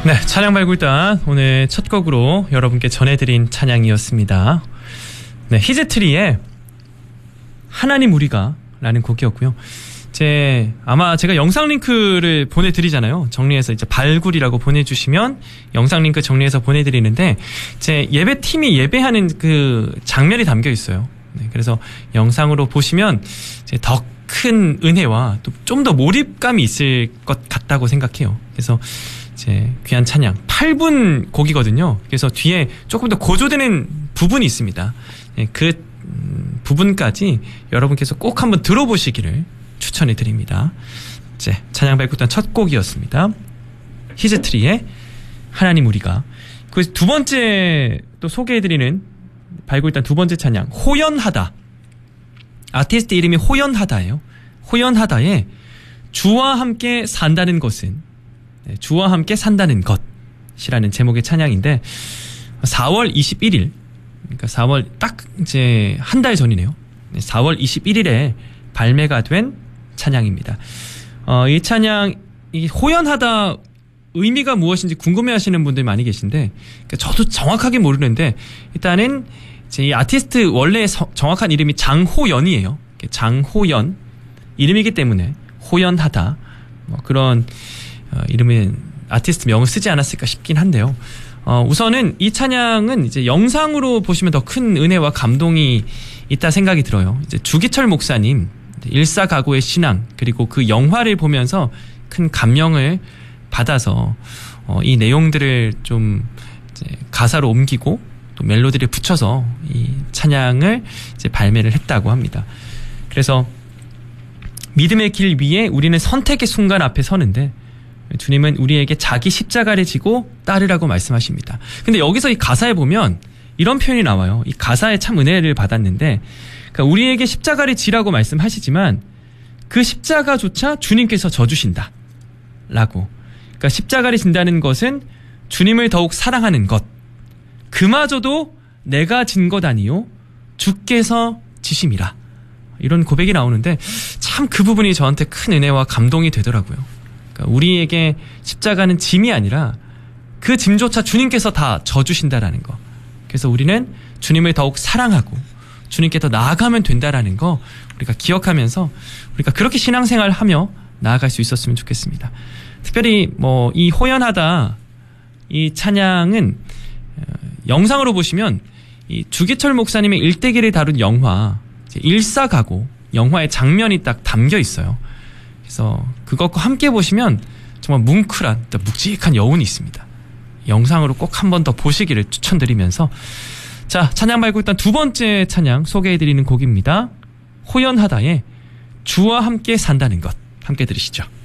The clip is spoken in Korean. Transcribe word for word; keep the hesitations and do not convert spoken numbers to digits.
네, 찬양 발굴단 오늘 첫 곡으로 여러분께 전해드린 찬양이었습니다. 네, 히즈트리의 하나님 우리가 라는 곡이었고요. 제 아마 제가 영상 링크를 보내드리잖아요. 정리해서 이제 발굴이라고 보내주시면 영상 링크 정리해서 보내드리는데 제 예배팀이 예배하는 그 장면이 담겨 있어요. 네, 그래서 영상으로 보시면 더 큰 은혜와 또 좀 더 몰입감이 있을 것 같다고 생각해요. 그래서 제 귀한 찬양 팔 분 곡이거든요. 그래서 뒤에 조금 더 고조되는 부분이 있습니다. 네, 그 음, 부분까지 여러분께서 꼭 한번 들어보시기를 추천해 드립니다. 이제 찬양 발굴단 첫 곡이었습니다. 히즈트리의 하나님 우리가. 그 두 번째 또 소개해 드리는 발굴단 두 번째 찬양 호연하다. 아티스트 이름이 호연하다예요. 호연하다의 주와 함께 산다는 것은 네, 주와 함께 산다는 것이라는 제목의 찬양인데 사월 이십일일 그러니까 사월 딱 이제 한 달 전이네요. 사월 이십일일에 발매가 된 찬양입니다. 어, 이 찬양 이 호연하다 의미가 무엇인지 궁금해하시는 분들이 많이 계신데 그러니까 저도 정확하게 모르는데 일단은 이제 이 아티스트 원래 서, 정확한 이름이 장호연이에요. 장호연 이름이기 때문에 호연하다 뭐 그런 어, 이름은 아티스트 명을 쓰지 않았을까 싶긴 한데요. 어, 우선은 이 찬양은 이제 영상으로 보시면 더 큰 은혜와 감동이 있다 생각이 들어요. 이제 주기철 목사님 일사각오의 신앙 그리고 그 영화를 보면서 큰 감명을 받아서 어, 이 내용들을 좀 이제 가사로 옮기고 또 멜로디를 붙여서 이 찬양을 이제 발매를 했다고 합니다. 그래서 믿음의 길 위에 우리는 선택의 순간 앞에 서는데 주님은 우리에게 자기 십자가를 지고 따르라고 말씀하십니다. 근데 여기서 이 가사에 보면 이런 표현이 나와요. 이 가사에 참 은혜를 받았는데 그러니까 우리에게 십자가를 지라고 말씀하시지만 그 십자가조차 주님께서 져주신다 라고. 그러니까 십자가를 진다는 것은 주님을 더욱 사랑하는 것 그마저도 내가 진 것 아니요 주께서 지심이라 이런 고백이 나오는데 참 그 부분이 저한테 큰 은혜와 감동이 되더라고요. 그러니까 우리에게 십자가는 짐이 아니라 그 짐조차 주님께서 다 져주신다라는 거. 그래서 우리는 주님을 더욱 사랑하고 주님께 더 나아가면 된다라는 거 우리가 기억하면서 우리가 그렇게 신앙생활을 하며 나아갈 수 있었으면 좋겠습니다. 특별히 뭐 이 호연하다 이 찬양은 영상으로 보시면 이 주기철 목사님의 일대기를 다룬 영화 일사각오 영화의 장면이 딱 담겨 있어요. 그래서 그것과 함께 보시면 정말 뭉클한 묵직한 여운이 있습니다. 영상으로 꼭 한 번 더 보시기를 추천드리면서 자 찬양 발굴단 두 번째 찬양 소개해드리는 곡입니다. 호연하다의 주와 함께 산다는 것 함께 들으시죠.